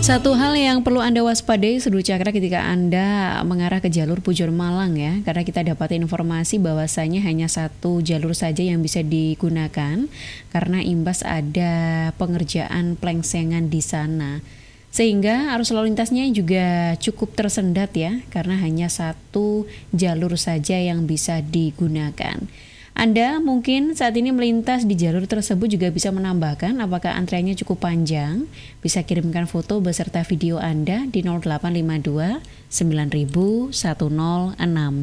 Satu hal yang perlu Anda waspadai Seduh Cakra ketika Anda mengarah ke jalur Pujon Malang ya, karena kita dapat informasi bahwasanya hanya satu jalur saja yang bisa digunakan karena imbas ada pengerjaan plengsengan di sana. Sehingga arus lalu lintasnya juga cukup tersendat ya, karena hanya satu jalur saja yang bisa digunakan. Anda mungkin saat ini melintas di jalur tersebut juga bisa menambahkan apakah antreannya cukup panjang. Bisa kirimkan foto beserta video Anda di 0852 9000 1061.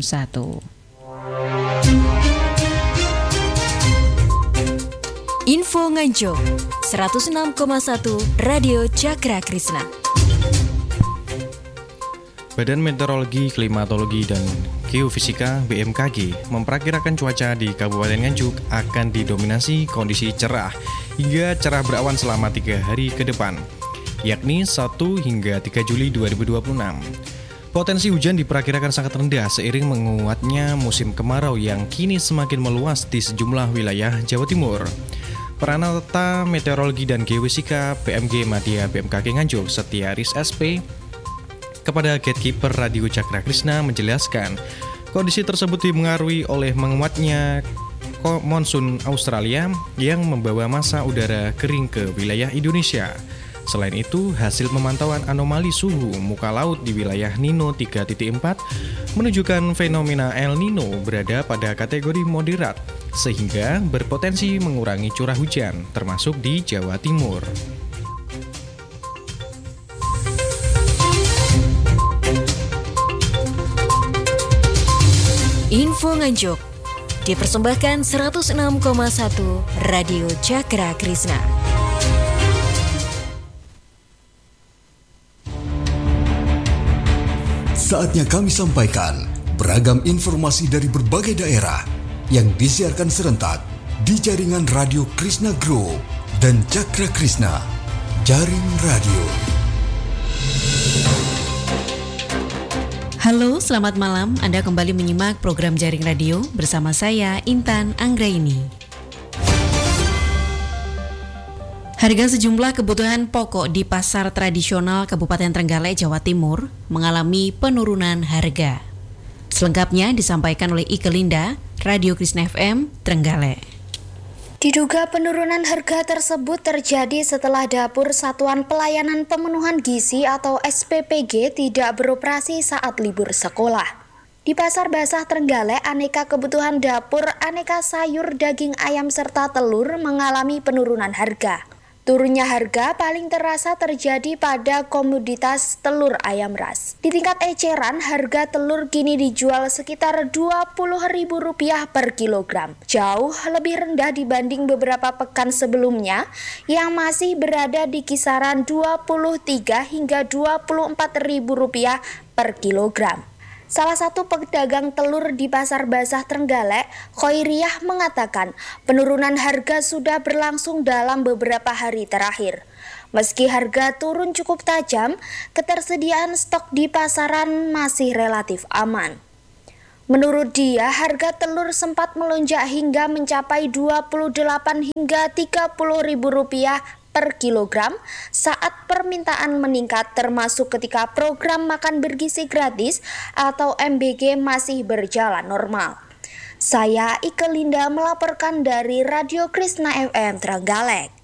Info Nganjuk 106,1 Radio Cakra Krisna. Badan Meteorologi, Klimatologi, dan Geofisika BMKG memperkirakan cuaca di Kabupaten Nganjuk akan didominasi kondisi cerah hingga cerah berawan selama 3 hari ke depan, yakni 1 hingga 3 Juli 2026. Potensi hujan diperkirakan sangat rendah seiring menguatnya musim kemarau yang kini semakin meluas di sejumlah wilayah Jawa Timur. Peranata Meteorologi dan Geofisika PMG Madya BMKG Nganjuk, Setiaris SP, kepada Gatekeeper Radio Cakra Krisna menjelaskan, kondisi tersebut dipengaruhi oleh menguatnya monsun Australia yang membawa massa udara kering ke wilayah Indonesia. Selain itu, hasil pemantauan anomali suhu muka laut di wilayah Nino 3.4 menunjukkan fenomena El Nino berada pada kategori moderat, sehingga berpotensi mengurangi curah hujan, termasuk di Jawa Timur. Info Nganjuk dipersembahkan 106,1 Radio Cakra Krisna. Saatnya kami sampaikan beragam informasi dari berbagai daerah yang disiarkan serentak di jaringan Radio Krisna Group dan Cakra Krisna, Jaring Radio. Halo, selamat malam. Anda kembali menyimak program Jaring Radio bersama saya, Intan Anggraini. Harga sejumlah kebutuhan pokok di pasar tradisional Kabupaten Trenggalek, Jawa Timur mengalami penurunan harga. Selengkapnya disampaikan oleh Ike Linda, Radio Krisna FM, Trenggalek. Diduga penurunan harga tersebut terjadi setelah Dapur Satuan Pelayanan Pemenuhan Gizi atau SPPG tidak beroperasi saat libur sekolah. Di Pasar Basah Trenggalek, aneka kebutuhan dapur, aneka sayur, daging ayam, serta telur mengalami penurunan harga. Turunnya harga paling terasa terjadi pada komoditas telur ayam ras. Di tingkat eceran, harga telur kini dijual sekitar Rp20.000 per kilogram. Jauh lebih rendah dibanding beberapa pekan sebelumnya yang masih berada di kisaran Rp23 hingga Rp24.000 per kilogram. Salah satu pedagang telur di Pasar Basah Trenggalek, Khoiriyah, mengatakan penurunan harga sudah berlangsung dalam beberapa hari terakhir. Meski harga turun cukup tajam, ketersediaan stok di pasaran masih relatif aman. Menurut dia, harga telur sempat melonjak hingga mencapai Rp28 hingga Rp30.000 per kilogram saat permintaan meningkat, termasuk ketika program makan bergizi gratis atau MBG masih berjalan normal. Saya Ike Linda melaporkan dari Radio Krisna FM Trenggalek.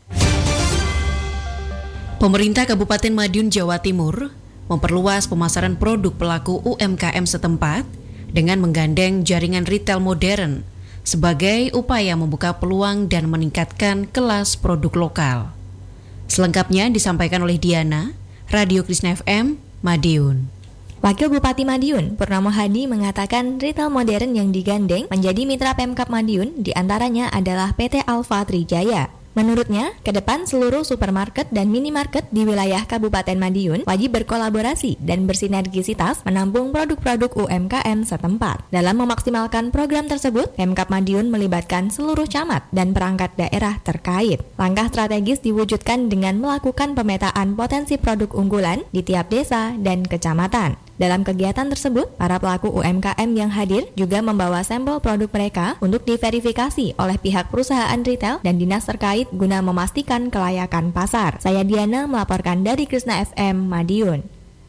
Pemerintah Kabupaten Madiun, Jawa Timur memperluas pemasaran produk pelaku UMKM setempat dengan menggandeng jaringan retail modern sebagai upaya membuka peluang dan meningkatkan kelas produk lokal. Selengkapnya disampaikan oleh Diana, Radio Krisna FM, Madiun. Wakil Bupati Madiun, Purnomo Hadi, mengatakan retail modern yang digandeng menjadi mitra Pemkab Madiun diantaranya adalah PT Alfa Trijaya. Menurutnya, ke depan seluruh supermarket dan minimarket di wilayah Kabupaten Madiun wajib berkolaborasi dan bersinergisitas menampung produk-produk UMKM setempat. Dalam memaksimalkan program tersebut, Pemkab Madiun melibatkan seluruh camat dan perangkat daerah terkait. Langkah strategis diwujudkan dengan melakukan pemetaan potensi produk unggulan di tiap desa dan kecamatan. Dalam kegiatan tersebut, para pelaku UMKM yang hadir juga membawa sampel produk mereka untuk diverifikasi oleh pihak perusahaan retail dan dinas terkait guna memastikan kelayakan pasar. Saya Diana melaporkan dari Krisna FM Madiun.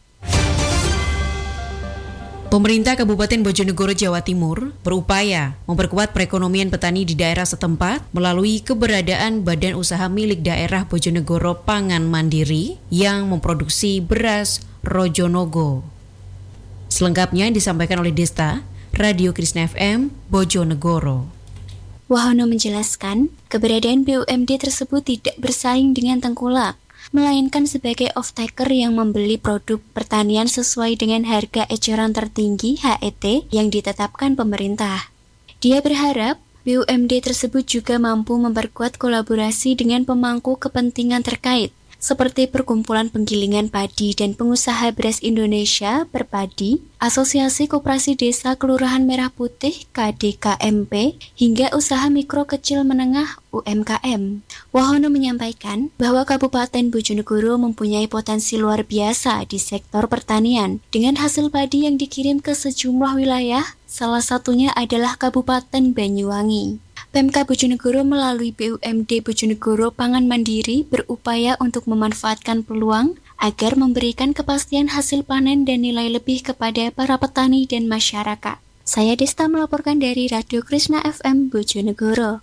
Pemerintah Kabupaten Bojonegoro, Jawa Timur berupaya memperkuat perekonomian petani di daerah setempat melalui keberadaan badan usaha milik daerah Bojonegoro Pangan Mandiri yang memproduksi beras Rojonogo. Selengkapnya disampaikan oleh Desta, Radio Krisna FM, Bojonegoro. Wahono menjelaskan, keberadaan BUMD tersebut tidak bersaing dengan tengkulak, melainkan sebagai off-taker yang membeli produk pertanian sesuai dengan harga eceran tertinggi HET yang ditetapkan pemerintah. Dia berharap BUMD tersebut juga mampu memperkuat kolaborasi dengan pemangku kepentingan terkait, seperti Perkumpulan Penggilingan Padi dan Pengusaha Beras Indonesia Perpadi, Asosiasi Koperasi Desa Kelurahan Merah Putih KDKMP, hingga Usaha Mikro Kecil Menengah UMKM. Wahono menyampaikan bahwa Kabupaten Bojonegoro mempunyai potensi luar biasa di sektor pertanian, dengan hasil padi yang dikirim ke sejumlah wilayah, salah satunya adalah Kabupaten Banyuwangi. Pemkab Bojonegoro melalui BUMD Bojonegoro Pangan Mandiri berupaya untuk memanfaatkan peluang agar memberikan kepastian hasil panen dan nilai lebih kepada para petani dan masyarakat. Saya Desta melaporkan dari Radio Krisna FM Bojonegoro.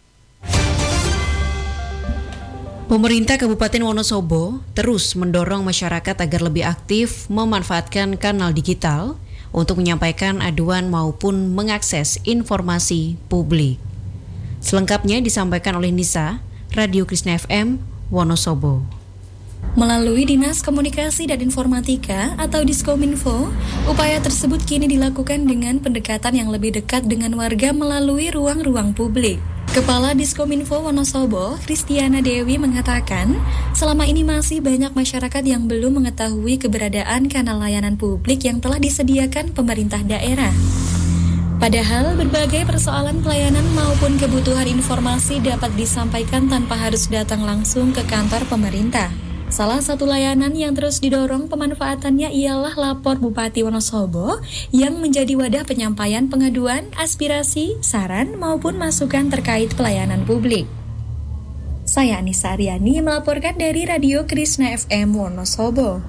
Pemerintah Kabupaten Wonosobo terus mendorong masyarakat agar lebih aktif memanfaatkan kanal digital untuk menyampaikan aduan maupun mengakses informasi publik. Selengkapnya disampaikan oleh Nisa, Radio Krisna FM, Wonosobo. Melalui Dinas Komunikasi dan Informatika atau Diskominfo, upaya tersebut kini dilakukan dengan pendekatan yang lebih dekat dengan warga melalui ruang-ruang publik. Kepala Diskominfo Wonosobo, Kristiana Dewi mengatakan, selama ini masih banyak masyarakat yang belum mengetahui keberadaan kanal layanan publik yang telah disediakan pemerintah daerah. Padahal berbagai persoalan pelayanan maupun kebutuhan informasi dapat disampaikan tanpa harus datang langsung ke kantor pemerintah. Salah satu layanan yang terus didorong pemanfaatannya ialah Lapor Bupati Wonosobo yang menjadi wadah penyampaian pengaduan, aspirasi, saran maupun masukan terkait pelayanan publik. Saya Anissa Aryani melaporkan dari Radio Krisna FM Wonosobo.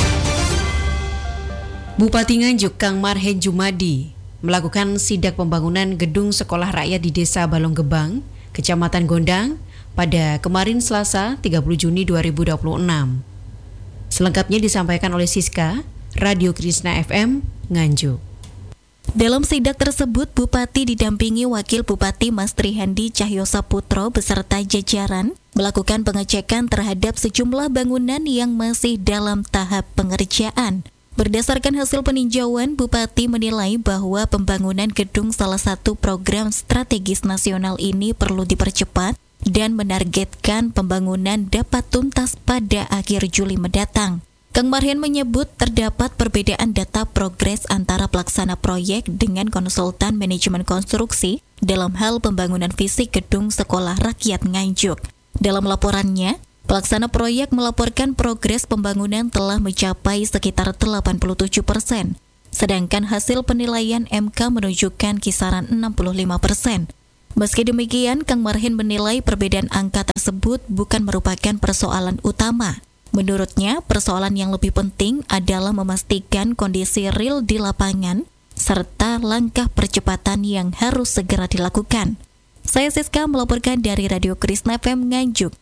Bupati Nganjuk Kang Marhen Jumadi melakukan sidak pembangunan gedung sekolah rakyat di Desa Balonggebang, Kecamatan Gondang, pada kemarin Selasa 30 Juni 2026. Selengkapnya disampaikan oleh Siska, Radio Krisna FM, Nganjuk. Dalam sidak tersebut, Bupati didampingi Wakil Bupati Mas Trihandi Cahyosaputro beserta jajaran melakukan pengecekan terhadap sejumlah bangunan yang masih dalam tahap pengerjaan. Berdasarkan hasil peninjauan, Bupati menilai bahwa pembangunan gedung salah satu program strategis nasional ini perlu dipercepat dan menargetkan pembangunan dapat tuntas pada akhir Juli mendatang. Kang Marhen menyebut terdapat perbedaan data progres antara pelaksana proyek dengan konsultan manajemen konstruksi dalam hal pembangunan fisik gedung sekolah rakyat Nganjuk. Dalam laporannya, pelaksana proyek melaporkan progres pembangunan telah mencapai sekitar 87%, sedangkan hasil penilaian MK menunjukkan kisaran 65%. Meski demikian, Kang Marhen menilai perbedaan angka tersebut bukan merupakan persoalan utama. Menurutnya, persoalan yang lebih penting adalah memastikan kondisi real di lapangan, serta langkah percepatan yang harus segera dilakukan. Saya Siska melaporkan dari Radio Krisna FM Nganjuk.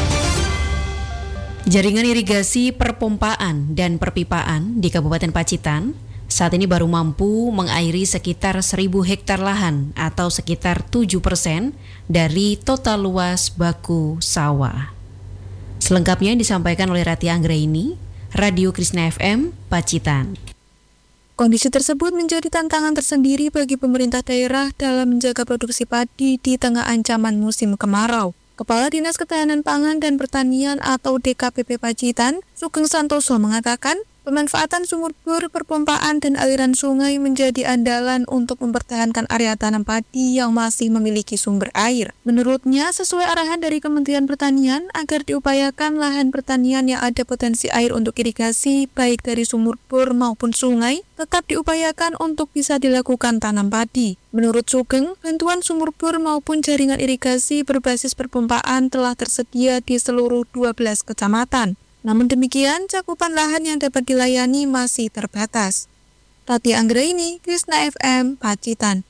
Jaringan irigasi perpompaan dan perpipaan di Kabupaten Pacitan saat ini baru mampu mengairi sekitar 1.000 hektar lahan atau sekitar 7% dari total luas baku sawah. Selengkapnya disampaikan oleh Rati Anggraini, Radio Krisna FM, Pacitan. Kondisi tersebut menjadi tantangan tersendiri bagi pemerintah daerah dalam menjaga produksi padi di tengah ancaman musim kemarau. Kepala Dinas Ketahanan Pangan dan Pertanian atau DKPP Pacitan, Sugeng Santoso mengatakan, Pemanfaatan sumur bor, perpompaan, dan aliran sungai menjadi andalan untuk mempertahankan area tanam padi yang masih memiliki sumber air. Menurutnya, sesuai arahan dari Kementerian Pertanian agar diupayakan lahan pertanian yang ada potensi air untuk irigasi, baik dari sumur bor maupun sungai, tetap diupayakan untuk bisa dilakukan tanam padi. Menurut Sugeng, bantuan sumur bor maupun jaringan irigasi berbasis perpompaan telah tersedia di seluruh 12 kecamatan. Namun demikian, cakupan lahan yang dapat dilayani masih terbatas. Tati Anggraini, Krisna FM, Pacitan.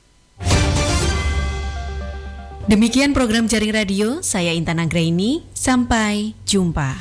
Demikian program Jaring Radio, saya Intan Anggraini, sampai jumpa.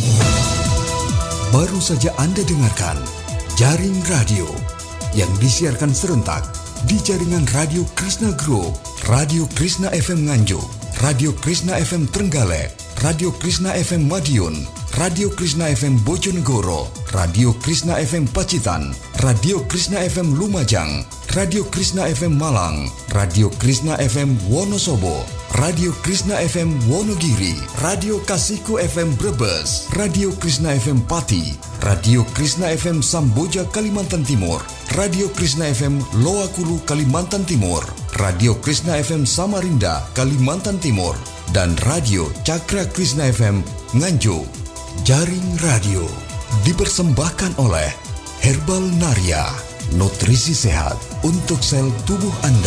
Baru saja Anda dengarkan Jaring Radio yang disiarkan serentak di jaringan Radio Krishna Group, Radio Krishna FM Nganjuk, Radio Krishna FM Trenggalek, Radio Krishna FM Madiun, Radio Krishna FM Bojonegoro, Radio Krishna FM Pacitan, Radio Krishna FM Lumajang, Radio Krishna FM Malang, Radio Krishna FM Wonosobo, Radio Krishna FM Wonogiri, Radio Kasihku FM Brebes, Radio Krishna FM Pati, Radio Krishna FM Samboja Kalimantan Timur, Radio Krishna FM Loakulu Kalimantan Timur, Radio Krishna FM Samarinda Kalimantan Timur, dan Radio Cakra Krishna FM Nganjuk. Jaring Radio dipersembahkan oleh Herbal Naria, nutrisi sehat untuk sel tubuh Anda.